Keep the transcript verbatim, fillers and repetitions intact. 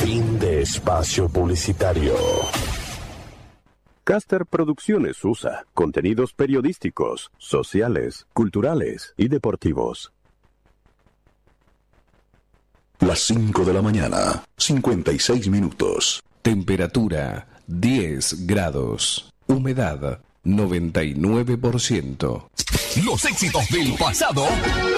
Fin de espacio publicitario. Caster Producciones U S A. Contenidos periodísticos, sociales, culturales y deportivos. Las cinco de la mañana, cincuenta y seis minutos. Temperatura diez grados. Humedad noventa y nueve por ciento. Los éxitos del pasado